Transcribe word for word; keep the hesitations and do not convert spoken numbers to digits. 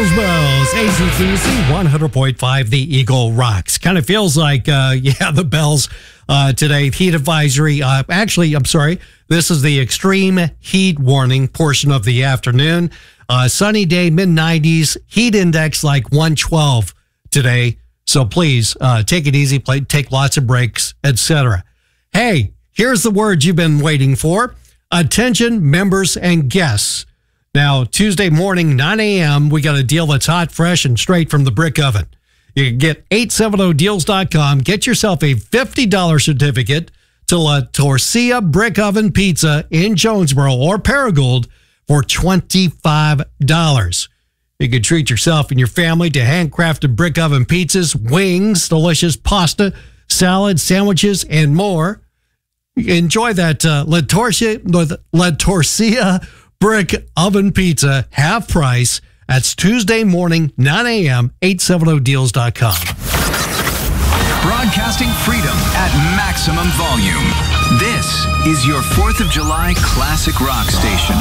Jonesboro's A C C C one hundred point five, the Eagle Rocks. Kind of feels like, uh, yeah, the bells uh, today. Heat advisory. Uh, actually, I'm sorry. This is the extreme heat warning portion of the afternoon. Uh, sunny day, mid nineties. Heat index like one twelve today. So please uh, take it easy. Play, take lots of breaks, et cetera. Hey, here's the word you've been waiting for. Attention, members and guests. Now, Tuesday morning, nine a.m., we got a deal that's hot, fresh, and straight from the brick oven. You can get eight seventy deals dot com. Get yourself a fifty dollars certificate to La Torcilla Brick Oven Pizza in Jonesboro or Paragould for twenty-five dollars. You can treat yourself and your family to handcrafted brick oven pizzas, wings, delicious pasta, salad, sandwiches, and more. Enjoy that uh, La Torcilla, La Torcilla Brick Oven Pizza, half price. That's Tuesday morning, nine a.m., eight seventy deals dot com. Broadcasting freedom at maximum volume. This is your fourth of July classic rock station.